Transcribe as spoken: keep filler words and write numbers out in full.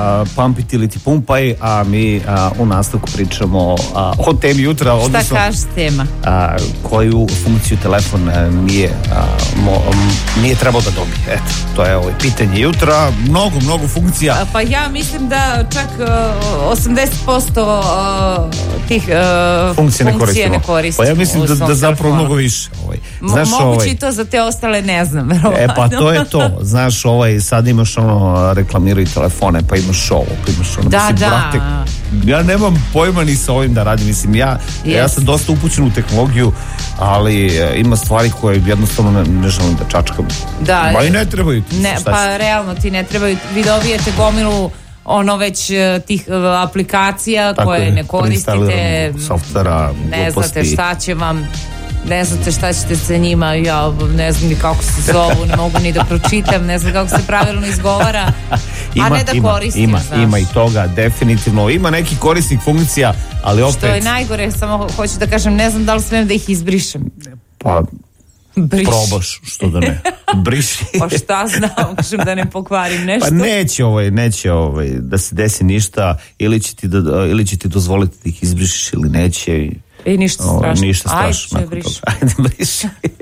uh, Pump It ili ti pumpaj, a mi uh, u nastavku pričamo uh, o temi jutra. Šta odnosno, kaže tema? Uh, koju funkciju telefon uh, nije, uh, mo, um, nije trebao da dobije. Eto, to je ovo pitanje jutra. Mnogo, mnogo funkcija. A, pa ja mislim da čak uh, osamdeset posto uh, tih uh, funkcije ne koristimo. Ne koristimo. Pa ja mislim da, da zapravo mnogo više. Ovaj. Znaš, Mo, moguće i to za te ostale ne znam. E pa to je to. Znaš, ovaj, sad imaš ono, reklamiraju telefone, pa imaš ovo, pa imaš ono. Da, mislim, da. brate, ja nemam pojma ni sa ovim da radim. Mislim, ja, yes. ja sam dosta upućen u tehnologiju, ali e, ima stvari koje jednostavno ne, ne želim da čačkam. Da. Pa i ne trebaju. Ne, pa realno ti ne trebaju. Vi dobijete gomilu ono već tih uh, aplikacija tako koje je, ne koristite, softvera, ne znate šta će vam, ne znate šta ćete sa njima, ja ne znam ni kako se zovu, ne mogu ni da pročitam, ne znam kako se pravilno izgovara, ima, a ne da ima, koristim, ima, znaš. Ima i toga, definitivno, ima neki korisnik funkcija, ali opet... Što je najgore, samo hoću da kažem, ne znam da li smijem da ih izbrišem. Pa... Briš. Probaš, što da ne. Briši. Pa šta znam, kažem da ne pokvarim nešto. Pa neće ovaj, neće ovaj, da se desi ništa, ili će ti, da, ili će ti dozvoliti da ih izbrišiš ili neće. I ništa strašno. Ništa strašno. Ajde, briši. Ajde, briši.